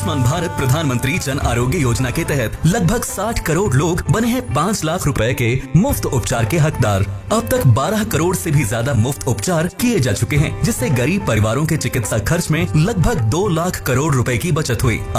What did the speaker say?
आयुष्मान भारत प्रधानमंत्री जन आरोग्य योजना के तहत लगभग 60 करोड़ लोग बने हैं 5 लाख रुपए के मुफ्त उपचार के हकदार। अब तक 12 करोड़ से भी ज्यादा मुफ्त उपचार किए जा चुके हैं, जिससे गरीब परिवारों के चिकित्सा खर्च में लगभग 2 लाख करोड़ रुपए की बचत हुई।